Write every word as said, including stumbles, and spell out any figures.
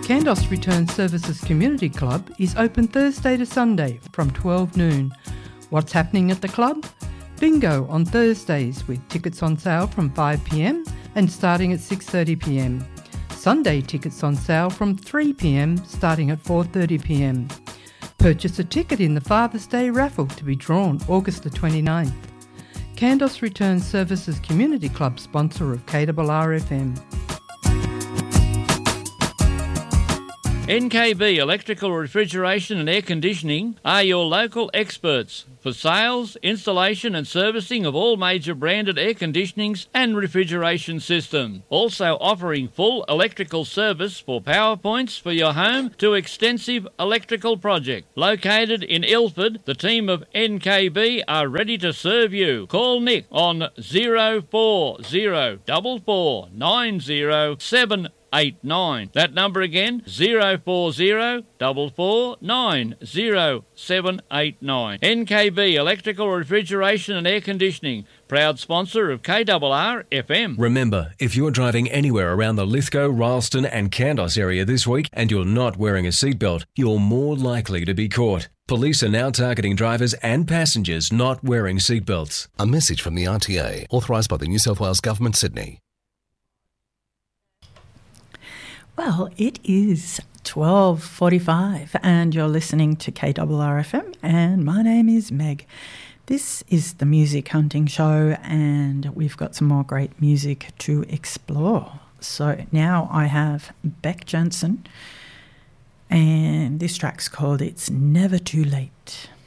Kandos Return Services Community Club is open Thursday to Sunday from twelve noon. What's happening at the club? Bingo on Thursdays with tickets on sale from five p m and starting at six thirty p m. Sunday tickets on sale from three p m starting at four thirty p m. Purchase a ticket in the Father's Day raffle to be drawn August the twenty-ninth. Kandos Return Services Community Club sponsor of K R R F M. N K B Electrical Refrigeration and Air Conditioning are your local experts for sales, installation and servicing of all major branded air conditionings and refrigeration systems. Also offering full electrical service for power points for your home to extensive electrical project. Located in Ilford, the team of N K B are ready to serve you. Call Nick on zero four zero four four nine zero seven eight nine. That number again, zero four zero four four nine zero seven eight nine. N K B Electrical Refrigeration and Air Conditioning, proud sponsor of K R R F M. Remember, if you're driving anywhere around the Lithgow, Rylstone and Kandos area this week and you're not wearing a seatbelt, you're more likely to be caught. Police are now targeting drivers and passengers not wearing seatbelts. A message from the R T A, authorised by the New South Wales Government, Sydney. Well, it is twelve forty-five and you're listening to K R R F M and my name is Meg. This is the Music Hunting Show and we've got some more great music to explore. So now I have Beck Jensen and this track's called It's Never Too Late.